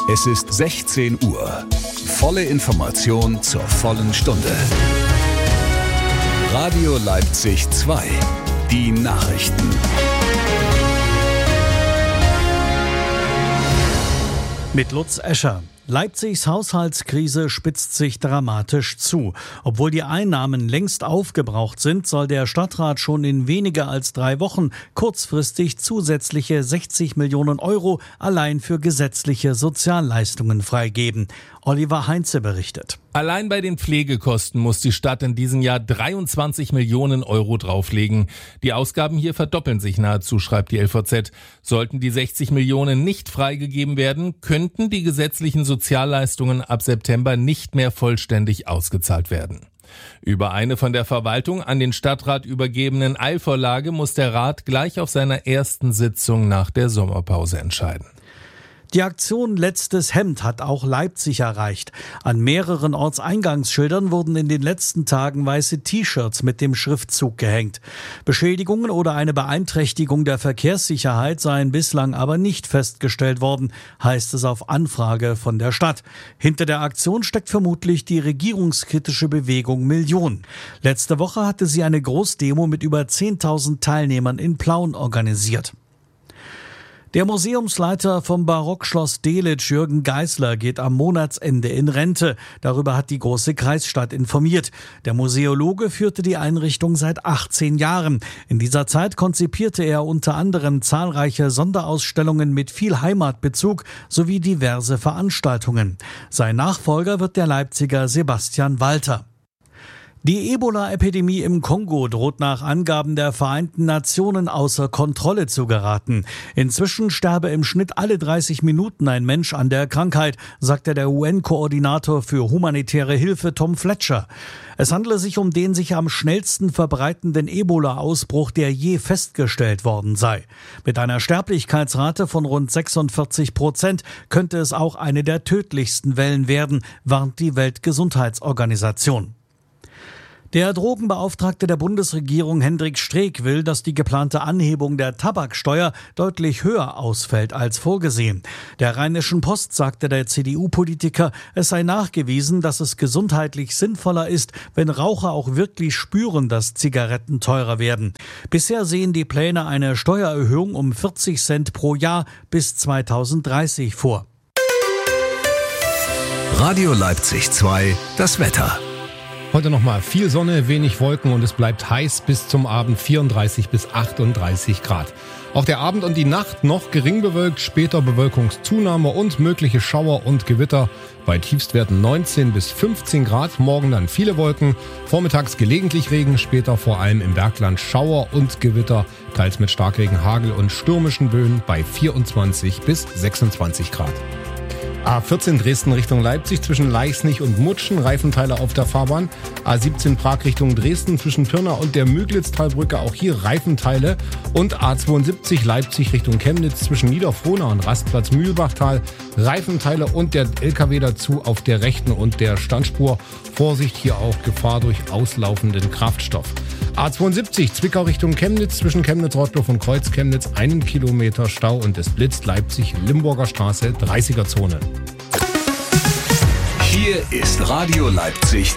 Es ist 16 Uhr. Volle Information zur vollen Stunde. Radio Leipzig 2. Die Nachrichten. Mit Lutz Escher. Leipzigs Haushaltskrise spitzt sich dramatisch zu. Obwohl die Einnahmen längst aufgebraucht sind, soll der Stadtrat schon in weniger als 3 Wochen kurzfristig zusätzliche 60 Millionen Euro allein für gesetzliche Sozialleistungen freigeben. Oliver Heinze berichtet. Allein bei den Pflegekosten muss die Stadt in diesem Jahr 23 Millionen Euro drauflegen. Die Ausgaben hier verdoppeln sich nahezu, schreibt die LVZ. Sollten die 60 Millionen nicht freigegeben werden, könnten die gesetzlichen Sozialleistungen ab September nicht mehr vollständig ausgezahlt werden. Über eine von der Verwaltung an den Stadtrat übergebenen Eilvorlage muss der Rat gleich auf seiner ersten Sitzung nach der Sommerpause entscheiden. Die Aktion Letztes Hemd hat auch Leipzig erreicht. An mehreren Ortseingangsschildern wurden in den letzten Tagen weiße T-Shirts mit dem Schriftzug gehängt. Beschädigungen oder eine Beeinträchtigung der Verkehrssicherheit seien bislang aber nicht festgestellt worden, heißt es auf Anfrage von der Stadt. Hinter der Aktion steckt vermutlich die regierungskritische Bewegung Million. Letzte Woche hatte sie eine Großdemo mit über 10.000 Teilnehmern in Plauen organisiert. Der Museumsleiter vom Barockschloss Delitzsch, Jürgen Geisler, geht am Monatsende in Rente. Darüber hat die Große Kreisstadt informiert. Der Museologe führte die Einrichtung seit 18 Jahren. In dieser Zeit konzipierte er unter anderem zahlreiche Sonderausstellungen mit viel Heimatbezug sowie diverse Veranstaltungen. Sein Nachfolger wird der Leipziger Sebastian Walter. Die Ebola-Epidemie im Kongo droht nach Angaben der Vereinten Nationen außer Kontrolle zu geraten. Inzwischen sterbe im Schnitt alle 30 Minuten ein Mensch an der Krankheit, sagte der UN-Koordinator für humanitäre Hilfe Tom Fletcher. Es handele sich um den sich am schnellsten verbreitenden Ebola-Ausbruch, der je festgestellt worden sei. Mit einer Sterblichkeitsrate von rund 46% könnte es auch eine der tödlichsten Wellen werden, warnt die Weltgesundheitsorganisation. Der Drogenbeauftragte der Bundesregierung Hendrik Streeck will, dass die geplante Anhebung der Tabaksteuer deutlich höher ausfällt als vorgesehen. Der Rheinischen Post sagte der CDU-Politiker, es sei nachgewiesen, dass es gesundheitlich sinnvoller ist, wenn Raucher auch wirklich spüren, dass Zigaretten teurer werden. Bisher sehen die Pläne eine Steuererhöhung um 40 Cent pro Jahr bis 2030 vor. Radio Leipzig 2, das Wetter. Heute nochmal viel Sonne, wenig Wolken und es bleibt heiß bis zum Abend 34 bis 38 Grad. Auch der Abend und die Nacht noch gering bewölkt, später Bewölkungszunahme und mögliche Schauer und Gewitter. Bei Tiefstwerten 19 bis 15 Grad, morgen dann viele Wolken, vormittags gelegentlich Regen, später vor allem im Bergland Schauer und Gewitter, teils mit Starkregen, Hagel und stürmischen Böen bei 24 bis 26 Grad. A14 Dresden Richtung Leipzig zwischen Leichsnich und Mutschen, Reifenteile auf der Fahrbahn. A17 Prag Richtung Dresden zwischen Pirna und der Müglitztalbrücke, auch hier Reifenteile. Und A72 Leipzig Richtung Chemnitz zwischen Niederfrohna und Rastplatz Mühlbachtal, Reifenteile und der LKW dazu auf der rechten und der Standspur. Vorsicht, hier auch Gefahr durch auslaufenden Kraftstoff. A72 Zwickau Richtung Chemnitz zwischen Chemnitz-Rottloff und Kreuz-Chemnitz 1 Kilometer Stau und es blitzt Leipzig-Limburger Straße 30er Zone. Hier ist Radio Leipzig